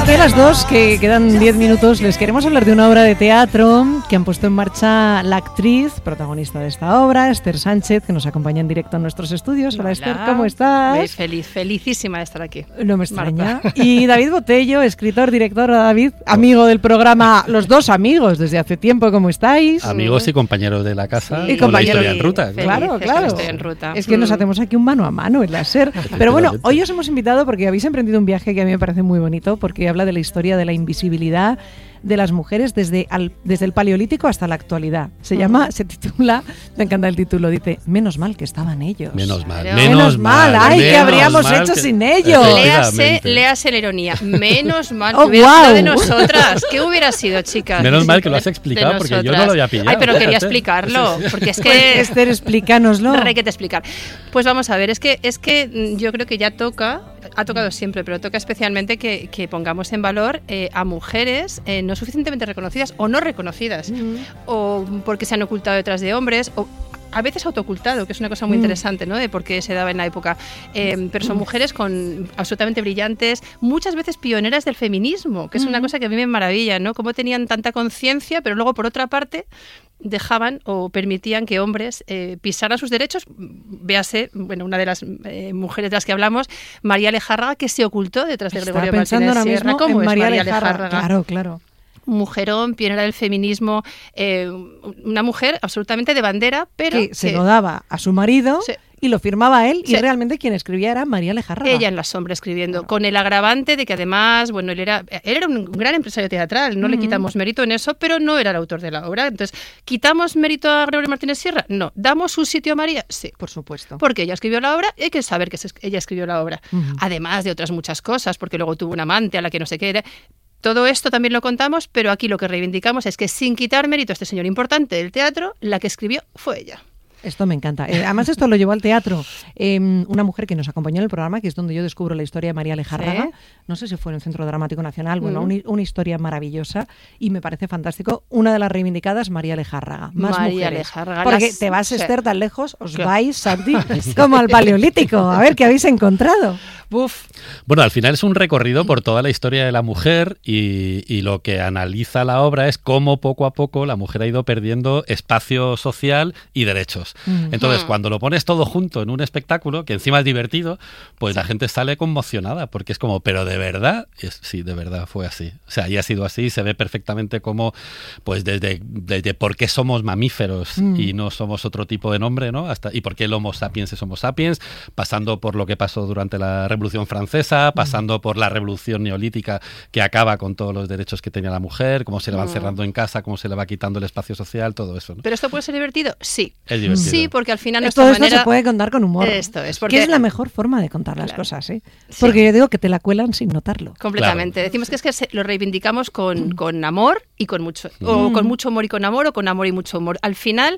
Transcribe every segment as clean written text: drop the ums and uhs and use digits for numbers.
aquí a las 2, que quedan 10 minutos, les queremos hablar de una obra de teatro que han puesto en marcha la actriz protagonista de esta obra, Esther Sánchez, que nos acompaña en directo en nuestros estudios. Hola Esther, ¿cómo estás? Felicísima de estar aquí. No me extraña. Y David Botello, escritor, director. David, amigo del programa, los dos amigos desde hace tiempo, ¿cómo estáis? Amigos y compañeros de la casa, y compañeros en ruta. Claro. Estoy en ruta. Es que nos hacemos aquí un mano a mano en la SER. Pero bueno, hoy os hemos invitado porque habéis emprendido un viaje que a mí me parece muy bonito, porque habla de la historia de la invisibilidad de las mujeres desde el Paleolítico hasta la actualidad. Se titula, me encanta el título, dice, menos mal que estaban ellos. Menos mal. Ay, ¿qué habríamos hecho sin ellos? Léase la ironía. Menos mal que hubiera sido de nosotras. ¿Qué hubiera sido, chicas? Menos mal que lo has explicado, porque yo no lo había pillado. Ay, pero quería explicarlo, porque es que... Esther, explícanoslo. Hay que te explicar. Pues vamos a ver, es que yo creo que ya ha tocado siempre, pero toca especialmente que pongamos en valor a mujeres no suficientemente reconocidas o no reconocidas, o porque se han ocultado detrás de hombres, o a veces autoocultado, que es una cosa muy interesante, ¿no? De por qué se daba en la época. Pero son mujeres absolutamente brillantes, muchas veces pioneras del feminismo, que es una cosa que a mí me maravilla, ¿no? Cómo tenían tanta conciencia, pero luego, por otra parte, dejaban o permitían que hombres pisaran sus derechos. Véase, una de las mujeres de las que hablamos, María Lejárraga, que se ocultó detrás de Gregorio Martínez Sierra. ¿Cómo es María Lejárraga? Claro. Mujerón, pionera del feminismo, una mujer absolutamente de bandera, pero que se lo daba a su marido y lo firmaba él, y realmente quien escribía era María Lejárraga. Ella en la sombra escribiendo, con el agravante de que además, él era un gran empresario teatral, no le quitamos mérito en eso, pero no era el autor de la obra. Entonces, ¿quitamos mérito a Gregorio Martínez Sierra? No. ¿Damos su sitio a María? Sí. Por supuesto. Porque ella escribió la obra y hay que saber que ella escribió la obra. Además de otras muchas cosas, porque luego tuvo un amante a la que no sé qué era. Todo esto también lo contamos, pero aquí lo que reivindicamos es que, sin quitar mérito a este señor importante del teatro, la que escribió fue ella. Esto me encanta. Además, esto lo llevó al teatro una mujer que nos acompañó en el programa, que es donde yo descubro la historia de María Lejárraga. ¿Sí? No sé si fue en el Centro Dramático Nacional. Bueno, una historia maravillosa y me parece fantástico. Una de las reivindicadas, María Lejárraga. Más María mujeres. Lejárraga. Porque te vas, Esther, tan lejos, os vais, Santi, como al Paleolítico. A ver, ¿qué habéis encontrado? Bueno, al final es un recorrido por toda la historia de la mujer y lo que analiza la obra es cómo poco a poco la mujer ha ido perdiendo espacio social y derechos. Entonces, cuando lo pones todo junto en un espectáculo, que encima es divertido, pues la gente sale conmocionada, porque es como, pero ¿de verdad? Sí, de verdad fue así. O sea, y ha sido así, se ve perfectamente cómo, pues desde por qué somos mamíferos y no somos otro tipo de nombre, ¿no? Y por qué el Homo sapiens es Homo sapiens, pasando por lo que pasó durante la Revolución Francesa, pasando por la Revolución Neolítica, que acaba con todos los derechos que tenía la mujer, cómo se le van cerrando en casa, cómo se le va quitando el espacio social, todo eso, ¿no? ¿Pero esto puede ser divertido? Sí. Es divertido. Sí, porque al final todo esto se puede contar con humor. Esto es porque que es la mejor forma de contar las cosas, ¿eh? Porque yo digo que te la cuelan sin notarlo. Completamente. Claro. Decimos que es que lo reivindicamos con amor y con mucho, o con mucho humor y con amor, o con amor y mucho humor. Al final,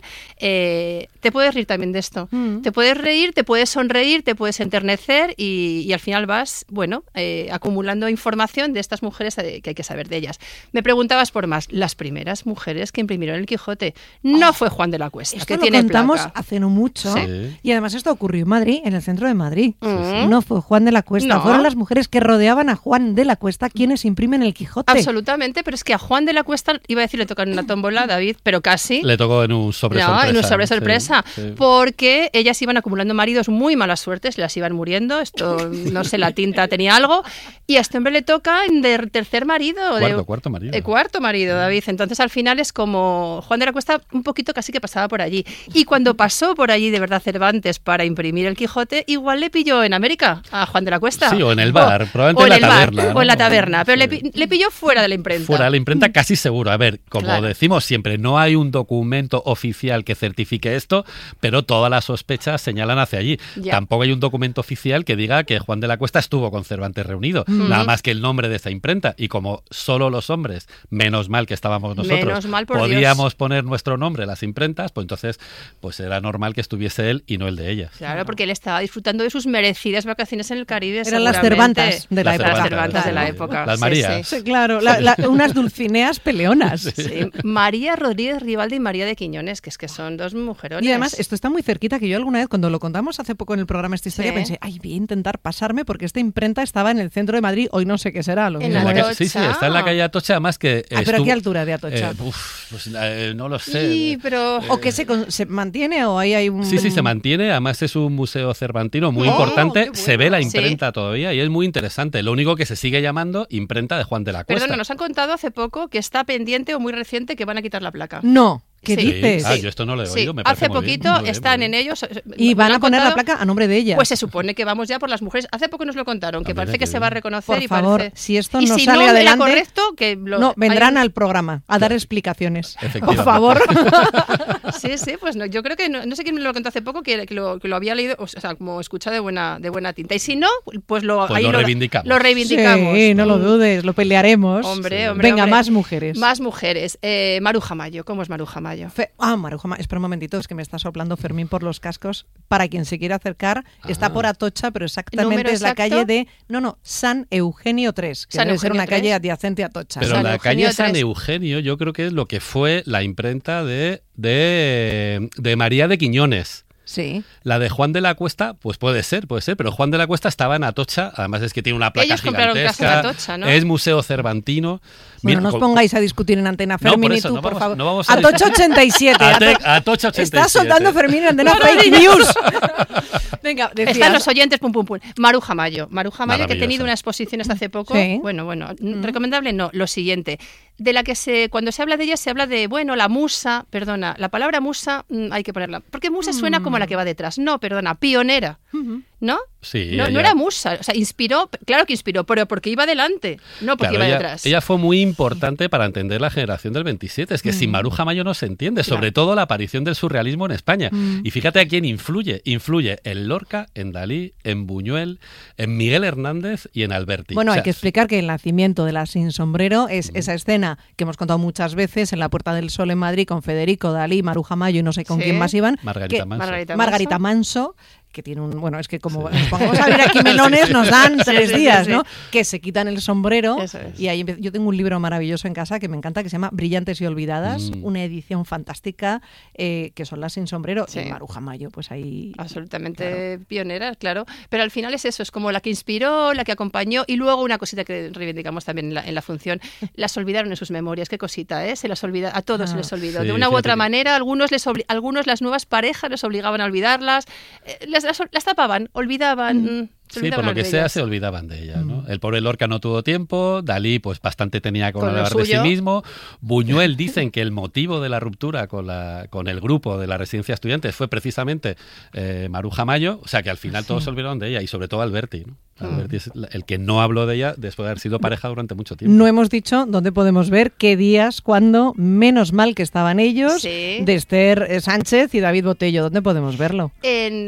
te puedes reír también de esto. Te puedes reír, te puedes sonreír, te puedes enternecer y al final vas, acumulando información de estas mujeres que hay que saber de ellas. Me preguntabas por más. Las primeras mujeres que imprimieron el Quijote no fue Juan de la Cuesta, esto que lo tiene contamos placa. Hace no mucho, Sí. Y además esto ocurrió en Madrid, en el centro de Madrid. No fue Juan de la Cuesta, fueron las mujeres que rodeaban a Juan de la Cuesta quienes imprimen el Quijote. Absolutamente, pero es que a Juan de la Cuesta, iba a decir, le tocan una tómbola, David, pero casi. Le tocó en un sobre sorpresa. En un sobre sorpresa, sí. Porque ellas iban acumulando maridos muy mala suerte, se las iban muriendo, esto, no sé, la tinta tenía algo, y a este hombre le toca de tercer marido. Cuarto marido. Cuarto marido, David. Entonces al final es como Juan de la Cuesta un poquito casi que pasaba por allí. Y cuando pasó por allí de verdad Cervantes para imprimir el Quijote, igual le pilló en América a Juan de la Cuesta. Sí, o en el bar, probablemente en la taberna. O en la taberna, pero sí. le pilló fuera de la imprenta. Fuera de la imprenta casi seguro. A ver, como decimos siempre, no hay un documento oficial que certifique esto, pero todas las sospechas señalan hacia allí. Ya. Tampoco hay un documento oficial que diga que Juan de la Cuesta estuvo con Cervantes reunido. Nada más que el nombre de esa imprenta. Y como solo los hombres, menos mal que estábamos nosotros, podíamos poner nuestro nombre en las imprentas, pues entonces pues era normal que estuviese él y no el de ellas. Claro, porque él estaba disfrutando de sus merecidas vacaciones en el Caribe. Eran las Cervantas de la época. Las Cervantas de la época. Las Marías. Sí, claro, unas dulcineas peleonas. Sí. María Rodríguez Rivaldi y María de Quiñones, que es que son dos mujerones. Y además, esto está muy cerquita, que yo alguna vez, cuando lo contamos hace poco en el programa esta historia, pensé, ay, voy a intentar pasarme porque esta imprenta estaba en el centro de Madrid, hoy no sé qué será. Lo en mismo Atocha. Sí, está en la calle Atocha, además que... ¿Pero a qué altura de Atocha? Pues, no lo sé. Sí, pero... ¿O que se mantiene o ahí hay un...? Sí, se mantiene, además es un museo cervantino muy importante, bueno. se ve la imprenta todavía y es muy interesante. Lo único que se sigue llamando imprenta de Juan de la Cuesta. Perdona, nos han contado hace poco que está pendiente o muy reciente que van a quitar la placa. No. ¿Qué Sí. dices? Yo esto no lo he oído, me parece hace muy poquito bien, muy están bien. en ellos. Y van a poner contado, la placa a nombre de ella. Pues se supone que vamos ya por las mujeres. Hace poco nos lo contaron, que mira, parece que qué se va a bien. reconocer Por y favor, parece... si esto y no si sale no adelante, era correcto, que vendrán al programa a dar explicaciones. Por Efectivamente. favor. Sí, pues no, yo creo que no sé quién me lo contó hace poco que lo había leído, o sea, como escuchado de buena tinta. Y si no, pues lo reivindicamos. Lo reivindicamos. Sí, no lo dudes, lo pelearemos. Hombre. Venga, más mujeres. Más mujeres. Maruja Mayo, ¿cómo es Maruja Mayo? Maruja Mayo, espera un momentito, es que me está soplando Fermín por los cascos. Para quien se quiera acercar, está por Atocha, pero exactamente ¿Número es la exacto? calle de... No, San Eugenio 3, que San debe ser Eugenio una 3. calle adyacente a Atocha. Pero San la Eugenio calle San 3. Eugenio yo creo que es lo que fue la imprenta de María de Quiñones. Sí. La de Juan de la Cuesta, pues puede ser, pero Juan de la Cuesta estaba en Atocha, además es que tiene una placa Ellos compraron gigantesca, casa en Atocha, ¿no? es museo cervantino. Bueno, no os pongáis a discutir en Antena No, Fermín por y eso, tú, no por vamos- favor. no vamos a Atocha 87. Atocha 87. Estás soltando Fermín en Antena Fake News. Venga, decías. Están los oyentes, pum. Maruja Mayo, que ha Maravillosa. tenido una exposición hasta hace poco. Sí. Bueno, recomendable no, lo siguiente. De la que cuando se habla de ella se habla de, la musa, perdona, la palabra musa hay que ponerla, porque musa suena como la que va detrás. No, perdona, pionera, ¿no? Sí, no ella- era musa, o sea, inspiró, claro que inspiró, pero porque iba delante, no porque Claro, iba ella, detrás. ella fue muy importante para entender la generación del 27. Es que sin Maruja Mayo no se entiende, sobre todo la aparición del surrealismo en España. Y fíjate a quién influye. Influye en Lorca, en Dalí, en Buñuel, en Miguel Hernández y en Alberti. Bueno, O sea, hay que explicar que el nacimiento de la Sin Sombrero es esa escena que hemos contado muchas veces en la Puerta del Sol en Madrid con Federico, Dalí, Maruja Mayo y no sé con Sí. quién más iban. Margarita Manso. Margarita Manso, que tiene un... Bueno, es que como nos pongamos a abrir aquí melones nos dan 3 sí, días, sí. ¿no? Que se quitan el sombrero. Eso es. Y ahí yo tengo un libro maravilloso en casa que me encanta, que se llama Brillantes y Olvidadas, una edición fantástica, que son las Sin Sombrero. Sí. Y Maruja Mayo, pues ahí... Absolutamente pioneras, claro. Pero al final es eso, es como la que inspiró, la que acompañó y luego una cosita que reivindicamos también en la función. Las olvidaron en sus memorias, qué cosita, ¿eh? Se las olvida, a todos se les olvidó. Sí, de una u fíjate otra que- manera, algunos las nuevas parejas les obligaban a olvidarlas, las tapaban, olvidaban. Se Sí, por olvidaban lo que de sea ellas. se olvidaban de ella, ¿no? El pobre Lorca no tuvo tiempo, Dalí pues bastante tenía con Con lo hablar de sí suyo. mismo, Buñuel dicen que el motivo de la ruptura con el grupo de la residencia de estudiantes fue precisamente Maruja Mayo, o sea que al final todos se olvidaron de ella y sobre todo Alberti, ¿no? Alberti es el que no habló de ella después de haber sido pareja durante mucho tiempo. No hemos dicho dónde podemos ver, qué días, cuándo, menos mal que estaban ellos, Sí. de Esther Sánchez y David Botello. ¿Dónde podemos verlo? En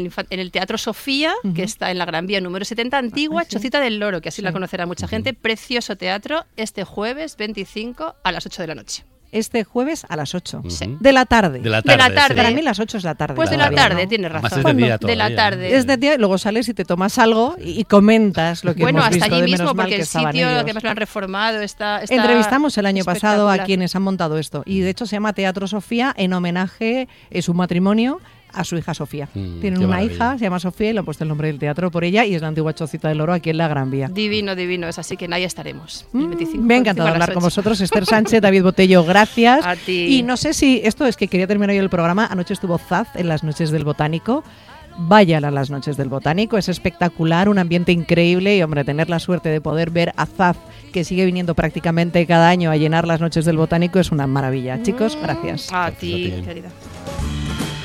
el Teatro Sofía, que está en la Gran Vía número 70, antigua sí. Chocita del Loro, que así la conocerá mucha gente. Precioso teatro, este jueves 25 a las 8 de la noche. Este jueves a las 8 Ujú. de la tarde. De la De la tarde. tarde. sí. Para mí las 8 es la tarde. Pues de la todavía, tarde, ¿no? tienes Además razón. es de día De la todavía. tarde. Es de día y luego sales y te tomas algo y comentas lo que Bueno, hemos hasta visto allí de mismo, menos mal porque que el estaban sitio ellos. que más lo han reformado está Entrevistamos el año pasado a espectacular. quienes han montado esto y de hecho se llama Teatro Sofía en homenaje a su matrimonio a su hija Sofía. Tienen qué una maravilla. hija, se llama Sofía y le han puesto el nombre del teatro por ella y es la antigua Chocita del Oro aquí en la Gran Vía. Divino, es así que ahí estaremos. El 25, Me ha encantado 25 a las hablar con 8. vosotros, Esther Sánchez, David Botello, gracias. A ti. Y no sé si esto es que quería terminar yo el programa. Anoche estuvo Zaz en las Noches del Botánico. Vayan a las Noches del Botánico, es espectacular, un ambiente increíble y, hombre, tener la suerte de poder ver a Zaz, que sigue viniendo prácticamente cada año a llenar las Noches del Botánico, es una maravilla. Chicos, gracias. A Gracias a ti, ti. querida.